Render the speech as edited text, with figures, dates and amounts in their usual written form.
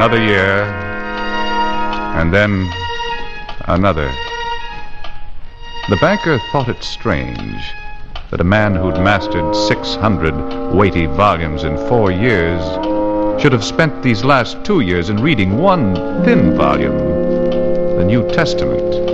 another year, and then another. The banker thought it strange that a man who'd mastered 600 weighty volumes in 4 years should have spent these last 2 years in reading one thin volume, the New Testament.